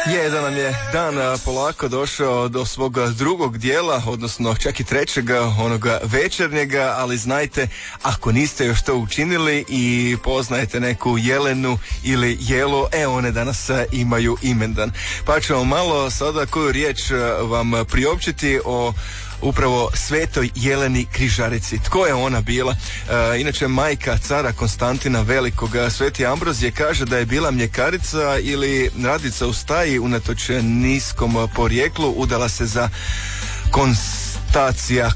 Je da nam je dan polako došao do svog drugog dijela, odnosno čak i trećega, onoga večernjega, ali znajte, ako niste još to učinili i poznajete neku Jelenu ili Jelo, one danas imaju imendan. Pa ćemo malo sada koju riječ vam priopćiti o upravo svetoj Jeleni Križarici. Tko je ona bila? Inače, majka cara Konstantina Velikog, sveti Ambrozije, kaže da je bila mljekarica ili radica u staji, unatoč niskom porijeklu udala se za Konstacija